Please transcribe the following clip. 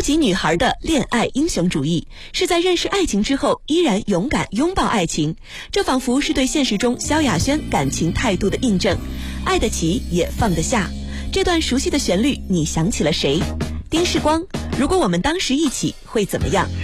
级女孩的恋爱英雄主义，是在认识爱情之后依然勇敢拥抱爱情，这仿佛是对现实中萧亚轩感情态度的印证。爱得起也放得下，这段熟悉的旋律，你想起了谁？丁世光，如果我们当时一起会怎么样？